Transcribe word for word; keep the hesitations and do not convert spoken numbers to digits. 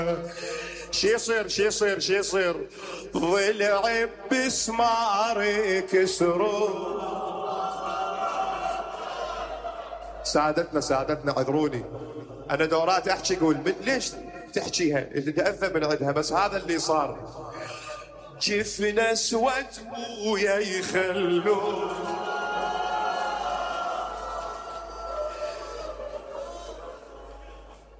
شي يصير شي يصير شي يصير ضلع بسمار كسروا. سعادتنا سعادتنا عذروني، انا دورات احكي اقول من ليش تحكيها تتاذى من عندها، بس هذا اللي صار. جفن اسود بويا يخلوه